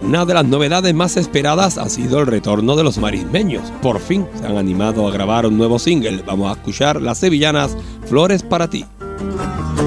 Una de las novedades más esperadas ha sido el retorno de los Marismeños. Por fin se han animado a grabar un nuevo single. Vamos a escuchar Las Sevillanas, Flores para ti.